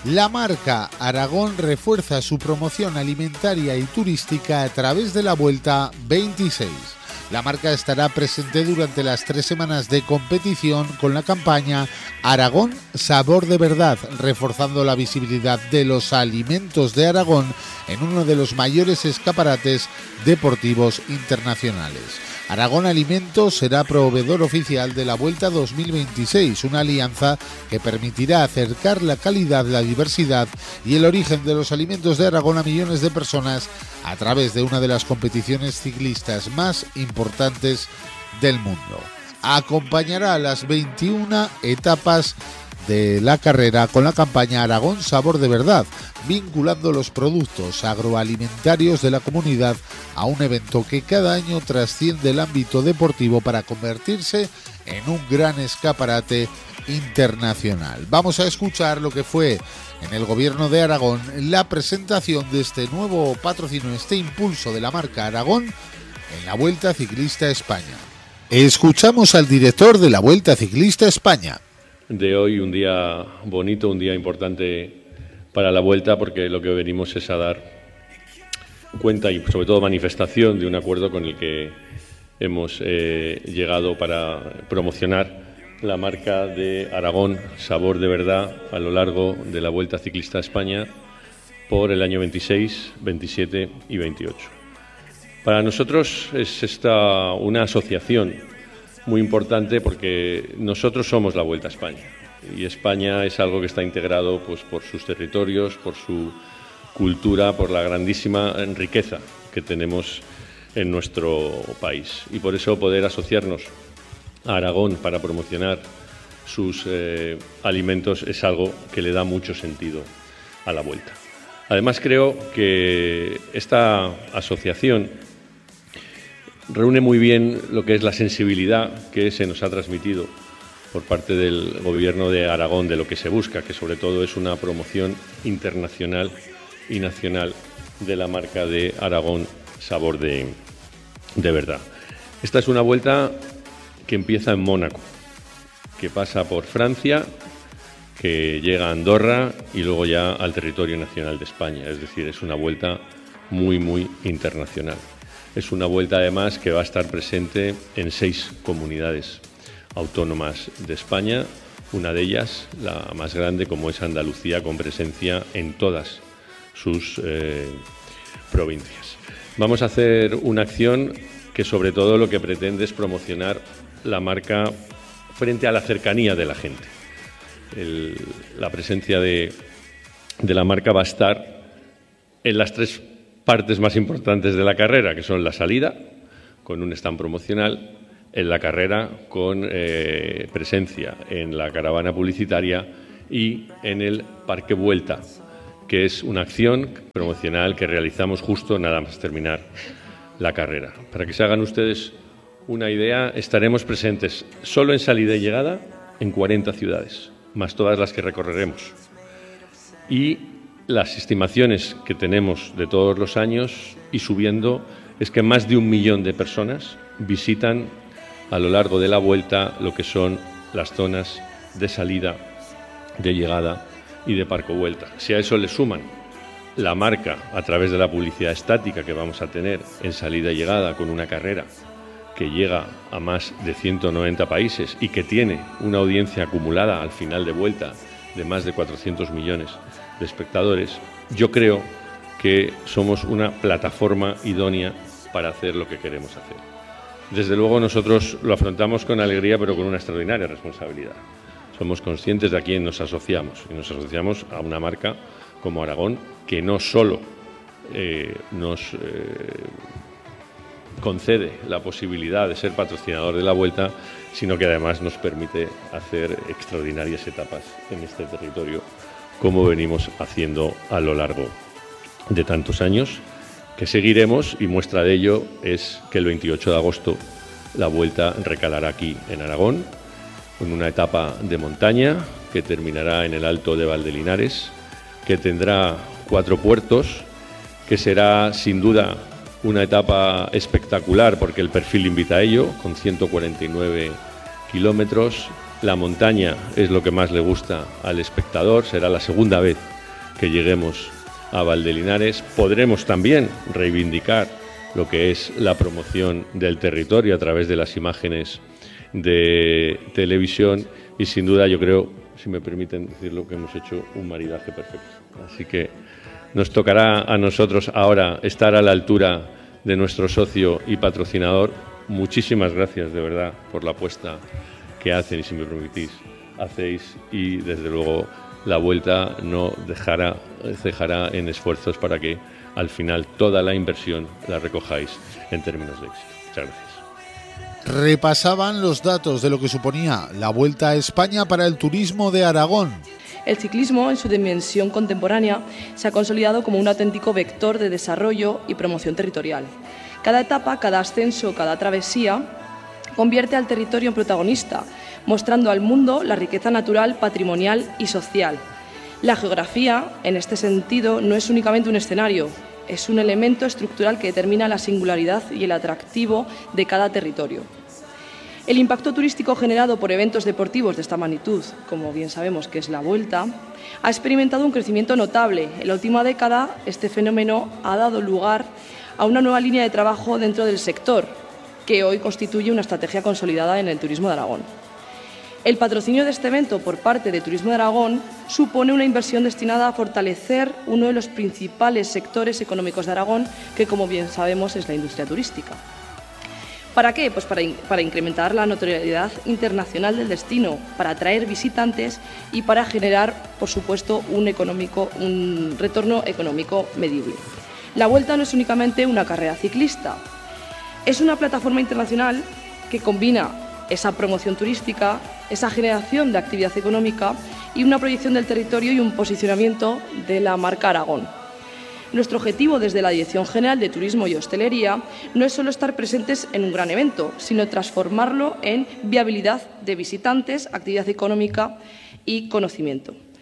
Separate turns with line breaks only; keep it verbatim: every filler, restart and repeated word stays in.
La marca Aragón refuerza su promoción alimentaria y turística a través de la Vuelta veintiséis. La marca estará presente durante las tres semanas de competición con la campaña Aragón Sabor de Verdad, reforzando la visibilidad de los alimentos de Aragón en uno de los mayores escaparates deportivos internacionales. Aragón Alimentos será proveedor oficial de la Vuelta dos mil veintiséis, una alianza que permitirá acercar la calidad, la diversidad y el origen de los alimentos de Aragón a millones de personas a través de una de las competiciones ciclistas más importantes del mundo. Acompañará a las veintiuna etapas de la carrera con la campaña Aragón Sabor de Verdad, vinculando los productos agroalimentarios de la comunidad a un evento que cada año trasciende el ámbito deportivo para convertirse en un gran escaparate internacional. Vamos a escuchar lo que fue en el Gobierno de Aragón la presentación de este nuevo patrocinio, este impulso de la marca Aragón en la Vuelta Ciclista España. Escuchamos al director de la Vuelta Ciclista España.
De hoy, un día bonito, un día importante para la Vuelta, porque lo que venimos es a dar cuenta y sobre todo manifestación de un acuerdo con el que hemos eh, llegado para promocionar la marca de Aragón Sabor de Verdad a lo largo de la Vuelta Ciclista España por el año veintiséis, veintisiete y veintiocho. Para nosotros es esta una asociación muy importante porque nosotros somos la Vuelta a España y España es algo que está integrado pues, por sus territorios, por su cultura, por la grandísima riqueza que tenemos en nuestro país, y por eso poder asociarnos a Aragón para promocionar sus eh, alimentos es algo que le da mucho sentido a la Vuelta. Además, creo que esta asociación reúne muy bien lo que es la sensibilidad que se nos ha transmitido por parte del Gobierno de Aragón de lo que se busca, que sobre todo es una promoción internacional y nacional de la marca de Aragón Sabor de, de Verdad. Esta es una vuelta que empieza en Mónaco, que pasa por Francia, que llega a Andorra y luego ya al territorio nacional de España. Es decir, es una vuelta muy, muy internacional. Es una vuelta, además, que va a estar presente en seis comunidades autónomas de España, una de ellas, la más grande, como es Andalucía, con presencia en todas sus eh, provincias. Vamos a hacer una acción que, sobre todo, lo que pretende es promocionar la marca frente a la cercanía de la gente. El, la presencia de, de la marca va a estar en las tres partes más importantes de la carrera, que son la salida, con un stand promocional, en la carrera, con eh, presencia en la caravana publicitaria, y en el Parque Vuelta, que es una acción promocional que realizamos justo nada más terminar la carrera. Para que se hagan ustedes una idea, estaremos presentes solo en salida y llegada en cuarenta ciudades, más todas las que recorreremos. Y las estimaciones que tenemos de todos los años y subiendo es que más de un millón de personas visitan a lo largo de la vuelta lo que son las zonas de salida, de llegada y de Parque Vuelta. Si a eso le suman la marca a través de la publicidad estática que vamos a tener en salida y llegada con una carrera que llega a más de ciento noventa países y que tiene una audiencia acumulada al final de vuelta de más de cuatrocientos millones de espectadores, yo creo que somos una plataforma idónea para hacer lo que queremos hacer. Desde luego nosotros lo afrontamos con alegría, pero con una extraordinaria responsabilidad. Somos conscientes de a quién nos asociamos, y nos asociamos a una marca como Aragón, que no solo eh, nos eh, concede la posibilidad de ser patrocinador de la Vuelta, sino que además nos permite hacer extraordinarias etapas en este territorio, como venimos haciendo a lo largo de tantos años, que seguiremos, y muestra de ello es que el veintiocho de agosto la Vuelta recalará aquí en Aragón, con una etapa de montaña que terminará en el Alto de Valdelinares, que tendrá cuatro puertos, que será sin duda una etapa espectacular porque el perfil invita a ello, con ciento cuarenta y nueve kilómetros. La montaña es lo que más le gusta al espectador, será la segunda vez que lleguemos a Valdelinares. Podremos también reivindicar lo que es la promoción del territorio a través de las imágenes de televisión y sin duda yo creo, si me permiten decirlo, que hemos hecho un maridaje perfecto. Así que nos tocará a nosotros ahora estar a la altura de nuestro socio y patrocinador. Muchísimas gracias de verdad por la apuesta que hacen y, si me permitís, hacéis, y desde luego la Vuelta no dejará, dejará en esfuerzos para que al final toda la inversión la recojáis en términos de éxito. Muchas gracias.
Repasaban los datos de lo que suponía la Vuelta a España para el turismo de Aragón.
El ciclismo, en su dimensión contemporánea, se ha consolidado como un auténtico vector de desarrollo y promoción territorial. Cada etapa, cada ascenso, cada travesía convierte al territorio en protagonista, mostrando al mundo la riqueza natural, patrimonial y social. La geografía, en este sentido, no es únicamente un escenario, es un elemento estructural que determina la singularidad y el atractivo de cada territorio. El impacto turístico generado por eventos deportivos de esta magnitud, como bien sabemos que es la Vuelta, ha experimentado un crecimiento notable. En la última década, este fenómeno ha dado lugar a una nueva línea de trabajo dentro del sector, que hoy constituye una estrategia consolidada en el turismo de Aragón. El patrocinio de este evento por parte de Turismo de Aragón supone una inversión destinada a fortalecer uno de los principales sectores económicos de Aragón, que, como bien sabemos, es la industria turística. ¿Para qué? Pues para, in- para incrementar la notoriedad internacional del destino, para atraer visitantes y para generar, por supuesto, un, económico, un retorno económico medible. La Vuelta no es únicamente una carrera ciclista, es una plataforma internacional que combina esa promoción turística, esa generación de actividad económica y una proyección del territorio y un posicionamiento de la marca Aragón. Nuestro objetivo desde la Dirección General de Turismo y Hostelería no es solo estar presentes en un gran evento, sino transformarlo en viabilidad de visitantes, actividad económica y conocimiento.